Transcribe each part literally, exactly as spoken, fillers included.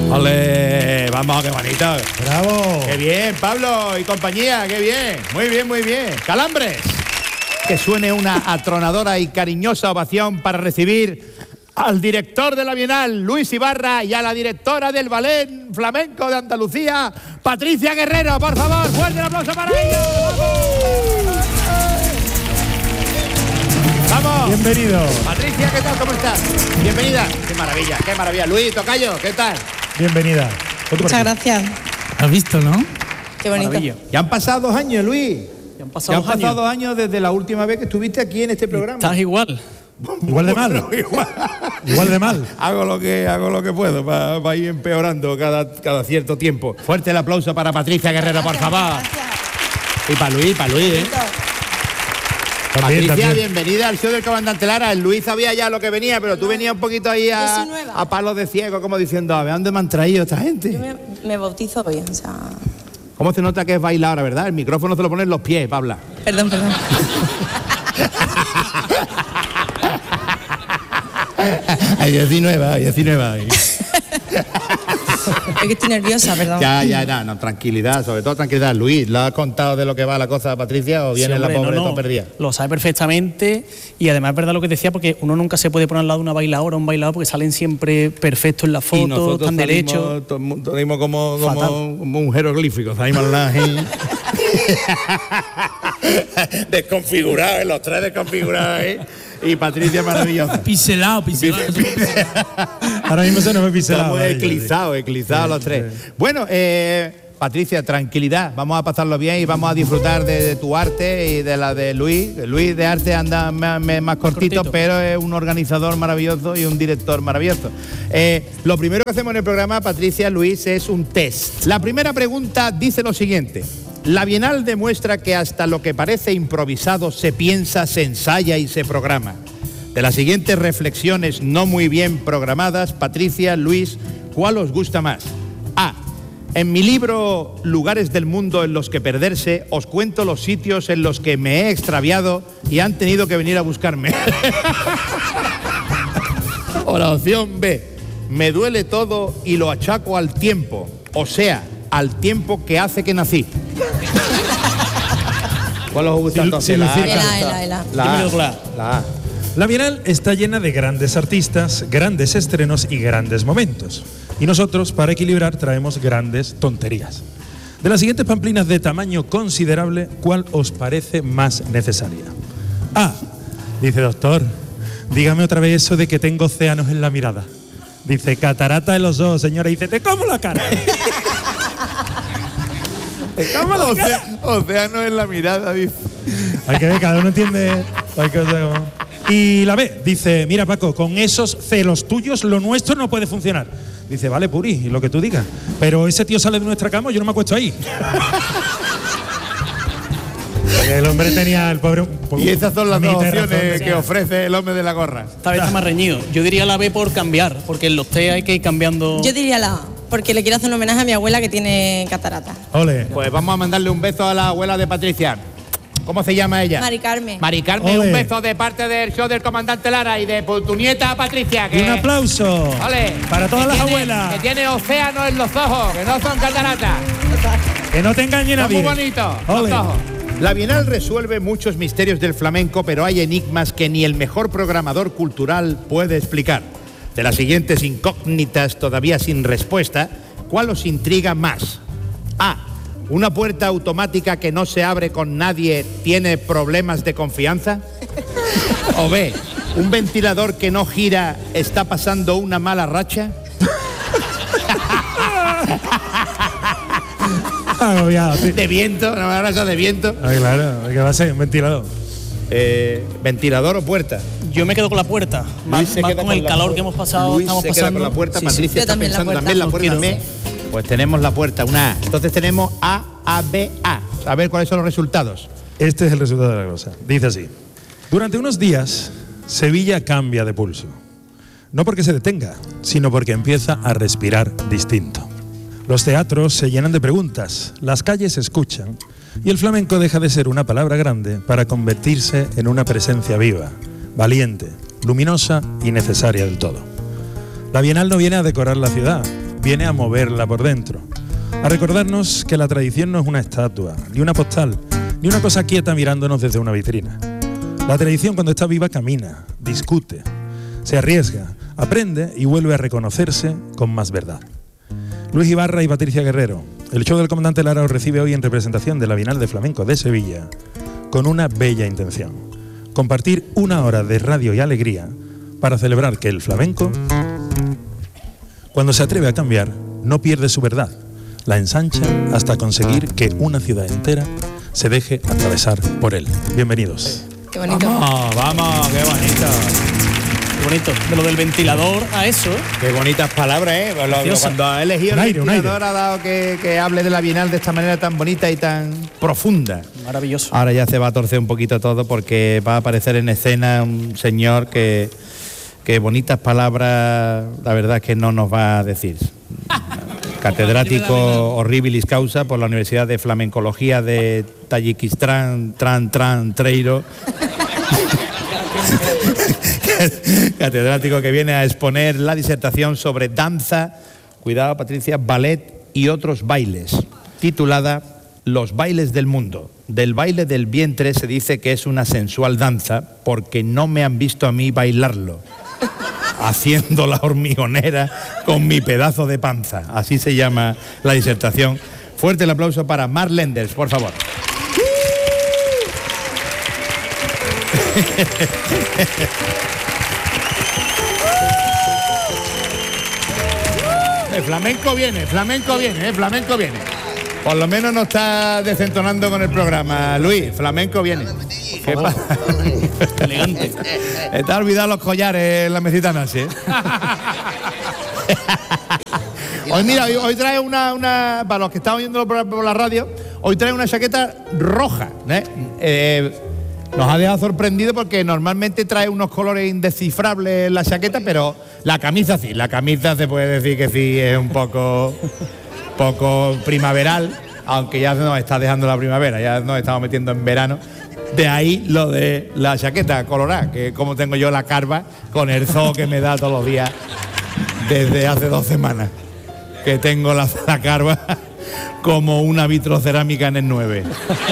¡Ole! Vamos, qué bonito. ¡Bravo! ¡Qué bien, Pablo y compañía! ¡Qué bien! Muy bien, muy bien. ¡Calambres! Que suene una atronadora y cariñosa ovación para recibir al director de la Bienal, Luis Ibarra, y a la directora del Ballet Flamenco de Andalucía, Patricia Guerrero. Por favor, fuerte el aplauso para ellos. ¡Vamos! ¡Vamos! Bienvenido. Patricia, ¿qué tal? ¿Cómo estás? Bienvenida. ¡Qué maravilla, qué maravilla! Luis, tocayo, ¿qué tal? Bienvenida. Muchas gracias. ¿Has visto, no? Qué bonito. Maravilla. Ya han pasado dos años, Luis. Ya han Ya pasado, han dos, pasado años. dos años desde la última vez que estuviste aquí en este programa. Estás igual. Igual de mal. Bueno, igual. Igual de mal. Hago lo que hago lo que puedo para, para ir empeorando cada, cada cierto tiempo. Fuerte el aplauso para Patricia Guerrero, por favor. Y para Luis, para Luis, ¿eh? También, Patricia, también. bienvenida al show del Comandante Lara. El Luis sabía ya lo que venía, pero tú venías un poquito ahí Yo a, soy nueva. a palos de ciego, como diciendo, a ver, ¿dónde me han traído esta gente? Yo me, me bautizo hoy, o sea... ¿Cómo se nota que es bailadora, verdad? El micrófono se lo ponen los pies, Pabla. Perdón, perdón. Ay, diecinueve, ay, diecinueve. Es que estoy nerviosa, perdón. Ya, ya, no, no, tranquilidad, sobre todo tranquilidad. Luis, ¿lo has contado de lo que va la cosa, Patricia, o viene Sí, hombre, la pobre no, no, toda perdida? Lo sabe perfectamente y además es verdad lo que decía, porque uno nunca se puede poner al lado de una bailadora o un bailador porque salen siempre perfectos en la Y foto, nosotros están derechos. salimos, to- mu- salimos como, como, Fatal. como un jeroglífico, salimos la desconfigurados, los tres desconfigurados, ¿eh? Y Patricia maravillosa. Piselado, piselado. Ahora mismo se nos ve piselado. Estamos eclizados, eclizados los tres. Bueno, eh, Patricia, tranquilidad, vamos a pasarlo bien y vamos a disfrutar de, de tu arte y de la de Luis. Luis de arte anda más, más cortito, cortito. pero es un organizador maravilloso y un director maravilloso. Eh, lo primero que hacemos en el programa, Patricia, Luis, es un test. La primera pregunta dice lo siguiente. La Bienal demuestra que hasta lo que parece improvisado se piensa, se ensaya y se programa. De las siguientes reflexiones no muy bien programadas, Patricia, Luis, ¿cuál os gusta más? A. En mi libro Lugares del mundo en los que perderse, os cuento los sitios en los que me he extraviado y han tenido que venir a buscarme. O la opción B. Me duele todo y lo achaco al tiempo, o sea, al tiempo que hace que nací. ¿Cuál os gusta Sin- entonces? sin La A, lucir La A, ¿cuál os la A, la A. gusta? La Yo me A. quedo con la A. La A. La Bienal está llena de grandes artistas, grandes estrenos y grandes momentos. Y nosotros, para equilibrar, traemos grandes tonterías. De las siguientes pamplinas de tamaño considerable, ¿cuál os parece más necesaria? A. Dice, doctor, dígame otra vez eso de que tengo océanos en la mirada. Dice, catarata en los ojos, señora. Y dice, te como la cara. Oce- Océano en la mirada, dice. Hay que ver, cada uno entiende. Hay que ver. Y la B dice, mira Paco, con esos celos tuyos lo nuestro no puede funcionar. Dice, vale, Puri, lo que tú digas. Pero ese tío sale de nuestra cama, yo no me acuesto ahí. Porque el hombre tenía el pobre. Y esas son las dos Mitad de opciones razón. que ofrece el hombre de la gorra. Esta vez está más reñido. Yo diría la B por cambiar, porque en los T hay que ir cambiando. Yo diría la A, porque le quiero hacer un homenaje a mi abuela que tiene catarata. Ole. Pues vamos a mandarle un beso a la abuela de Patricia. ¿Cómo se llama ella? Mari Carmen. Mari Carmen, Ole. un beso de parte del show del Comandante Lara y de tu nieta Patricia. Y Que, un aplauso Ole, para todas que las tiene- abuelas. Que tiene océano en los ojos, que no son cataratas. Que no te engañe Son nadie. muy bonitos los Ole. ojos. La Bienal resuelve muchos misterios del flamenco, pero hay enigmas que ni el mejor programador cultural puede explicar. De las siguientes incógnitas todavía sin respuesta, ¿cuál os intriga más? A. ¿Una puerta automática que no se abre con nadie tiene problemas de confianza? ¿O B. ¿Un ventilador que no gira está pasando una mala racha? Agobiado, sí. ¿De viento? ¿Una mala racha de viento? Ay, claro, ¿qué va a ser? Un ventilador. Eh, ¿Ventilador o puerta? Yo me quedo con la puerta. Más, Luis se más queda con el la calor puerta. que hemos pasado, Luis estamos se queda pasando. con la puerta, Sí, sí. Patricia Yo está también la pensando puerta. también la puerta Quiero. también. Pues tenemos la puerta, una A. Entonces tenemos A, A, B, A. A ver cuáles son los resultados. Este es el resultado de la cosa. Dice así. Durante unos días, Sevilla cambia de pulso. No porque se detenga, sino porque empieza a respirar distinto. Los teatros se llenan de preguntas, las calles se escuchan y el flamenco deja de ser una palabra grande para convertirse en una presencia viva, valiente, luminosa y necesaria del todo. La Bienal no viene a decorar la ciudad, viene a moverla por dentro, a recordarnos que la tradición no es una estatua, ni una postal, ni una cosa quieta mirándonos desde una vitrina. La tradición, cuando está viva, camina, discute, se arriesga, aprende y vuelve a reconocerse con más verdad. Luis Ibarra y Patricia Guerrero, el show del comandante Lara os recibe hoy en representación de la Bienal de Flamenco de Sevilla con una bella intención: compartir una hora de radio y alegría para celebrar que el flamenco, cuando se atreve a cambiar, no pierde su verdad, la ensancha hasta conseguir que una ciudad entera se deje atravesar por él. Bienvenidos. Qué bonito. Vamos, vamos, qué bonito. Qué bonito. De lo del ventilador a eso. Qué bonitas palabras, ¿eh? Lo- lo- Preciosa. cuando ha elegido Un el aire, un ventilador ha dado que, que hable de la Bienal de esta manera tan bonita y tan profunda. Maravilloso. Ahora ya se va a torcer un poquito todo porque va a aparecer en escena un señor que, que bonitas palabras, la verdad es que no nos va a decir. Catedrático horribilis causa por la Universidad de Flamencología de Tayikistán, Tran, Tran, Treiro. Catedrático que viene a exponer la disertación sobre danza, cuidado Patricia, ballet y otros bailes, titulada Los bailes del mundo. Del baile del vientre se dice que es una sensual danza porque no me han visto a mí bailarlo, haciendo la hormigonera con mi pedazo de panza. Así se llama la disertación. Fuerte el aplauso para Mark Lenders, por favor. El flamenco viene, flamenco viene, eh, flamenco viene. Por lo menos no está desentonando con el programa, Luis. Flamenco viene. ¿Qué pasa? Elegante. Está olvidado los collares en la mesita Nancy, ¿eh? Hoy mira, hoy, hoy trae una, una, para los que están oyendo por, por la radio, hoy trae una chaqueta roja, ¿eh? Eh, nos ha dejado sorprendido porque normalmente trae unos colores indescifrables en la chaqueta, pero la camisa sí, la camisa se puede decir que sí es un poco, poco primaveral, aunque ya nos está dejando la primavera, ya nos estamos metiendo en verano. De ahí lo de la chaqueta colorada, que como tengo yo la carva con el zoo que me da todos los días desde hace dos semanas, que tengo la, la carva como una vitrocerámica en el nueve.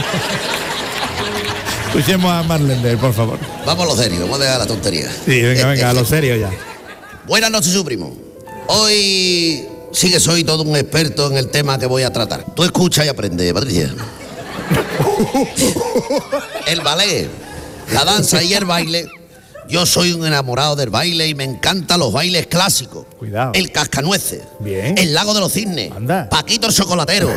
Escuchemos a Marlender, por favor. Vamos a lo serio, vamos a dejar la tontería. Sí, venga, venga, a lo serio ya. Buenas noches, su primo. Hoy sí que soy todo un experto en el tema que voy a tratar. Tú escucha y aprende, Patricia. El ballet, la danza y el baile. Yo soy un enamorado del baile y me encantan los bailes clásicos. Cuidado. El cascanueces. Bien. El lago de los cisnes. Anda. Paquito el chocolatero.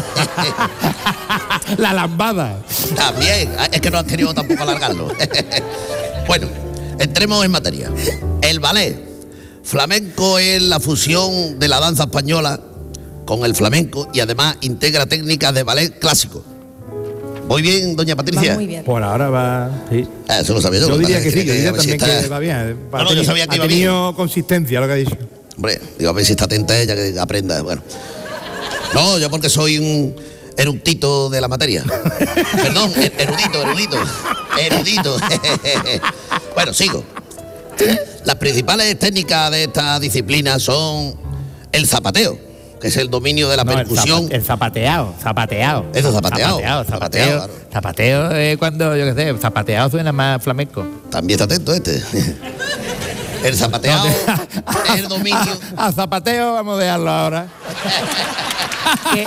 La lambada. También, es que no has querido tampoco alargarlo. Bueno, entremos en materia. El ballet. Flamenco es la fusión de la danza española con el flamenco y además integra técnicas de ballet clásico. ¿Voy bien, doña Patricia? Va muy bien. Por ahora va. Sí. Ah, eso lo sabía yo. Yo lo diría pasa que sí, yo diría a ver si también está- que va bien. No, no, yo sabía que ha iba tenido consistencia lo que ha dicho. Hombre, digo, a ver si está atenta ella, que aprenda. Bueno. No, yo porque soy un erudito de la materia. Perdón, er- erudito, erudito. Erudito. Bueno, sigo. Las principales técnicas de esta disciplina son el zapateo, que es el dominio de la No, el percusión. zapa- el zapateado, zapateado. Eso, zapateado. Zapateado, Zapateado, zapateo. claro. Zapateo es cuando, yo qué sé, zapateado suena más flamenco. También está atento este. El zapateado es el dominio. A, a zapateo vamos a dejarlo ahora. Que-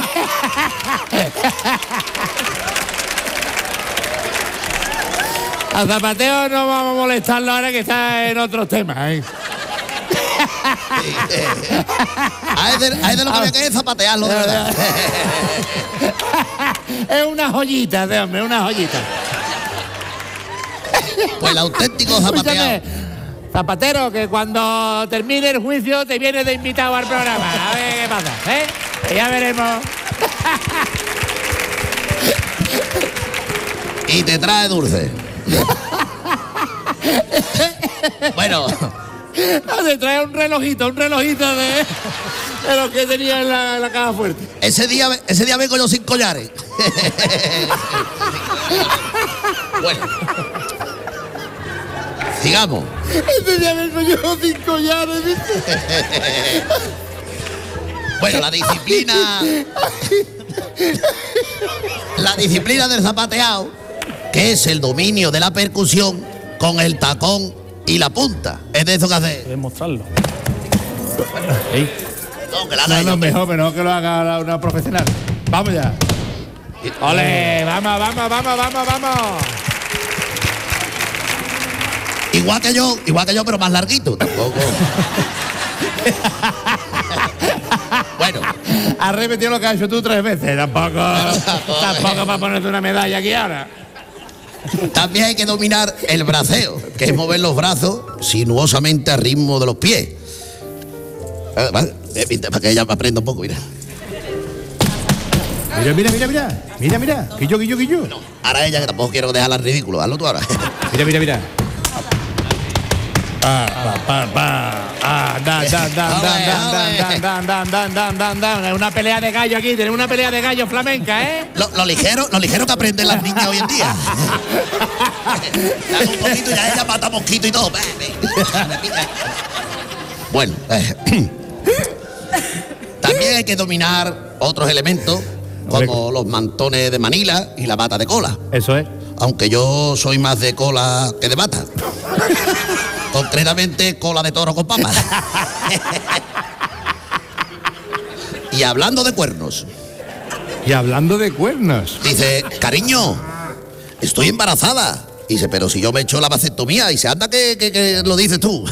A zapateo no vamos a molestarlo ahora que está en otros temas, ¿eh? A él de, a él de lo que había que es zapatearlo, de verdad. Es una joyita, de hombre, una joyita. Pues el auténtico zapateado. Escúchame, zapatero, que cuando termine el juicio te viene de invitado al programa. A ver qué pasa, ¿eh? Que ya veremos. Y te trae dulce. Bueno, No, te trae un relojito, un relojito de, de lo que tenía en la, en la caja fuerte. ese día, ese día vengo yo sin collares. Bueno. Sigamos. Este día vengo yo sin collares, ¿viste? Bueno, la disciplina... La disciplina del zapateado, que es el dominio de la percusión con el tacón y la punta. Es de eso que hace. Puedes mostrarlo. No, que la No, haga no, ella. mejor, mejor que lo haga una profesional. Vamos ya. ¡Ole! ¡Vamos, vamos, vamos, vamos, vamos! Igual que yo, igual que yo, pero más larguito. Tampoco. Bueno. Has repetido lo que has hecho tú tres veces. Tampoco, tampoco para ponerte una medalla aquí ahora. También hay que dominar el braceo, que es mover los brazos sinuosamente al ritmo de los pies. Eh, vale, eh, para que ella aprenda un poco, mira. Mira, mira, mira, mira. Mira, mira. Que yo, que yo, que yo. Ahora ella, que tampoco quiero dejarla en ridículo. Hazlo tú ahora. Mira, mira, mira. Pa, pa, pa, pa. Ah, dan, dan, dan, dan, dan, dan, dan, dan, dan, dan, dan, dan. Es una pelea de gallo aquí. Tenemos una pelea de gallo flamenca, ¿eh? Lo, lo ligero, lo ligero que aprenden las niñas hoy en día. Dame un poquito y ya ella mata mosquito y todo. Bueno, eh, también hay que dominar otros elementos como los mantones de Manila y la bata de cola. Eso es. Aunque yo soy más de cola que de bata. Concretamente, cola de toro con papas. Y hablando de cuernos, Y hablando de cuernos. dice, cariño, estoy embarazada. Y dice, pero si yo me he hecho la vasectomía. Y dice, anda que, que, que lo dices tú.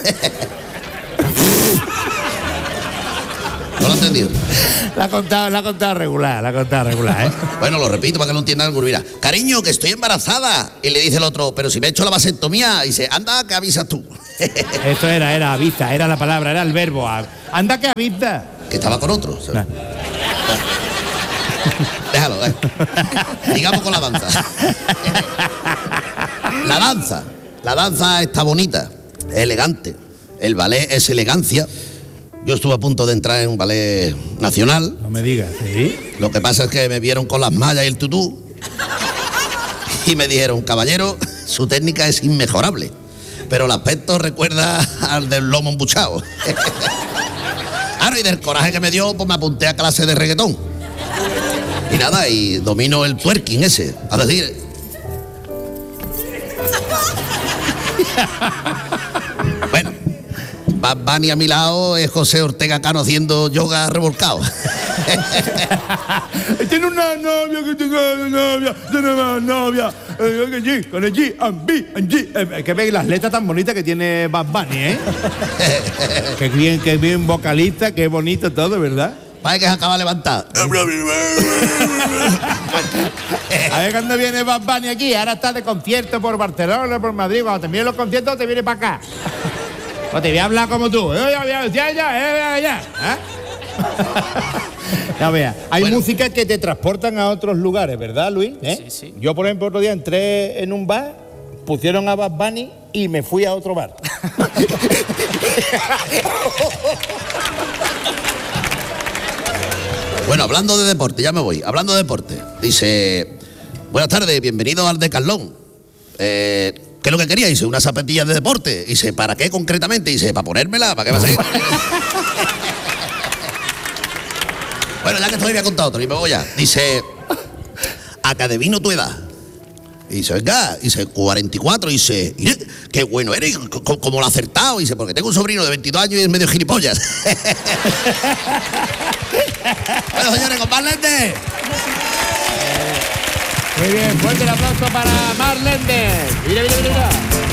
¿No lo has entendido? La ha contado, la ha contado regular, la ha contado regular, ¿eh? Bueno, lo repito para que lo entiendan alguno. Mira, cariño, que estoy embarazada. Y le dice el otro, pero si me he hecho la vasectomía. Y dice, anda que avisas tú. Esto era, era avisa, era la palabra, era el verbo. Anda que avisa. Que estaba con otro. Nah. Déjalo, eh. Digamos con la danza. La danza. La danza está bonita, es elegante. El ballet es elegancia. Yo estuve a punto de entrar en un ballet nacional. No me digas, ¿sí? Lo que pasa es que me vieron con las mallas y el tutú y me dijeron, caballero, su técnica es inmejorable, pero el aspecto recuerda al del lomo embuchado. Claro, y del coraje que me dio, pues me apunté a clase de reggaetón. Y nada, y domino el twerking ese, a decir... Bueno, Bad Bunny a mi lado es José Ortega Cano haciendo yoga revolcado. Tiene una novia que tengo una novia, tiene una novia, eh, con el G, con el G, and B, and G. Eh, Es que veis las letras tan bonitas que tiene Bad Bunny, ¿eh? Qué bien, qué bien vocalista, qué bonito todo, ¿verdad? Parece que se acaba de levantar. A ver cuándo viene Bad Bunny aquí. Ahora está de concierto por Barcelona, por Madrid. Cuando te vienen los conciertos, te viene para acá. O te voy a hablar como tú. Eh, ya, ya, ya, ya, ya. ¿Eh? Ya vea, hay Bueno. música que te transportan a otros lugares, ¿verdad, Luis? ¿Eh? Sí, sí. Yo, por ejemplo, otro día entré en un bar, pusieron a Bad Bunny y me fui a otro bar. Bueno, hablando de deporte, ya me voy. Hablando de deporte, dice, buenas tardes, bienvenido al Decathlon. Eh, ¿Qué es lo que quería? Dice, unas zapatillas de deporte. Dice, ¿para qué concretamente? Dice, para ponérmela, ¿para qué va a ser? Bueno, ya que estoy, voy a contar otro y me voy ya. Dice, a que adivino tu edad. Y dice, venga, dice, cuarenta y cuatro. Y dice, "Ire, qué bueno eres, co- como lo ha acertado". Y dice, porque tengo un sobrino de veintidós años y es medio gilipollas. Bueno, señores, con más lentes. Muy bien, fuerte el aplauso para Marlende. Mira, mira, mira, mira.